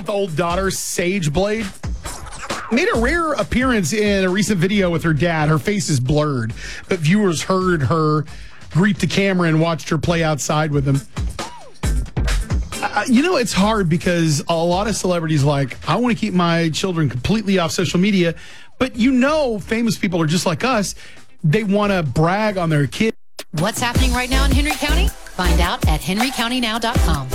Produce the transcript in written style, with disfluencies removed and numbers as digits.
12-month-old daughter, Sage Blade, made a rare appearance in a recent video with her dad. Her face is blurred, but viewers heard her greet the camera and watched her play outside with him. It's hard because a lot of celebrities I want to keep my children completely off social media, but famous people are just like us. They want to brag on their kids. What's happening right now in Henry County? Find out at henrycountynow.com.